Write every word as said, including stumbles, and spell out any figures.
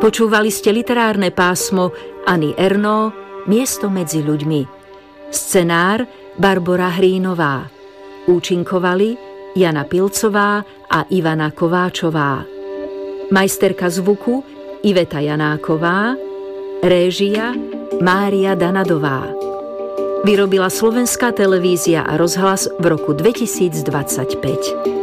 Počúvali ste literárne pásmo Anny Ernaux Miesto medzi ľuďmi. Scenár Barbora Hrínová. Účinkovali Jana Pilcová a Ivana Kováčová. Majsterka zvuku Iveta Janáková. Réžia Mária Danadová. Vyrobila Slovenská televízia a rozhlas v roku dvetisícdvadsaťpäť.